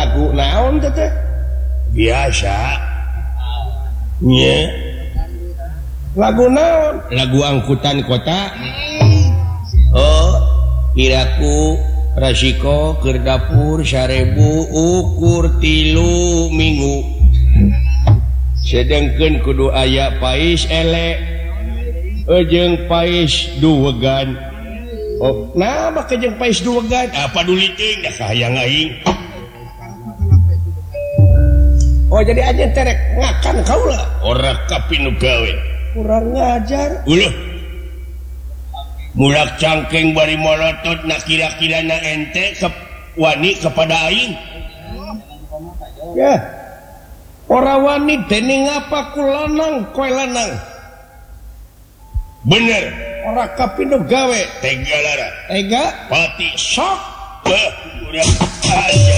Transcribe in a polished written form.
lagu naon teh biasa lagu naon lagu angkutan kota kiraku Rasiko keur dapur 1000 ukur 3 minggu sedangkeun kudu aya pais elek jeung pais duwegan nah maka jeung pais duwegan apa duli teuing dah kahayang aing jadi aja terek ngakan kaula ora kapinu gawe kurang ngajar ulah mulak cangkeng bari molotot na kira-kira na ente wani kepada aing ya ora wani dening apa ku lanang koe lanang bener ora kapinu gawe tega lara tega pati sok urang aja